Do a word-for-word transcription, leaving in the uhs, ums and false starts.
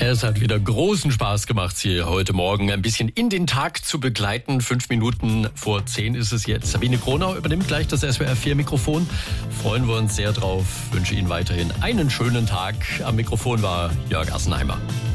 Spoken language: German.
Es hat wieder großen Spaß gemacht, Sie heute Morgen ein bisschen in den Tag zu begleiten. Fünf Minuten vor zehn ist es jetzt. Sabine Gronau übernimmt gleich das S W R vier Mikrofon. Freuen wir uns sehr drauf. Wünsche Ihnen weiterhin einen schönen Tag. Am Mikrofon war Jörg Assenheimer.